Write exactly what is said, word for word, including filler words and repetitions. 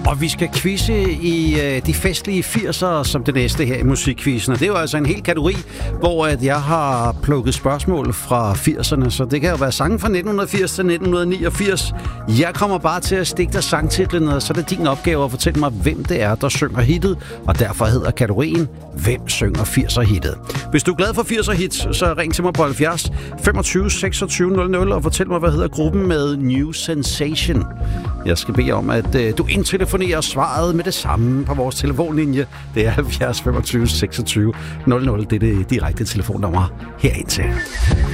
Og vi skal quizze i øh, de festlige firsere som det næste her i musikquizzen. Og det er jo altså en hel kategori, hvor at jeg har plukket spørgsmål fra firserne. Så det kan jo være sange fra nitten firs til nitten niogfirs. Jeg kommer bare til at stikke dig sangtitlen, og så er det din opgave at fortælle mig, hvem det er, der synger hittet. Og derfor hedder kategorien, hvem synger firser-hittet? Hvis du er glad for firser-hits, så ring til mig på halvfjerds femogtyve seksogtyve nul nul og fortæl mig, hvad hedder gruppen med New Sensation. Jeg skal bede om, at øh, du indtelefonerer svaret med det samme på vores telefonlinje. Det er halvfjerds femogtyve seksogtyve nul nul. Det er det direkte telefonnummer herind til.